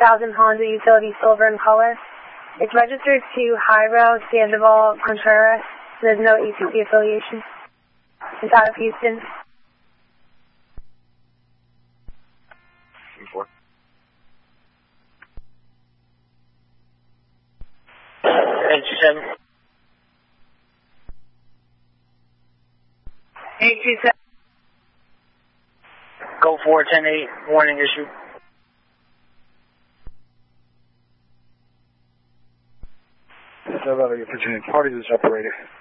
2000 Honda Utility Silver in color. It's registered to Hyro, Sandoval, Contreras. There's no ECC affiliation. It's out of Houston. 4. 827. 827. Go 410-8, warning issue. That's about your Virginia party is operator.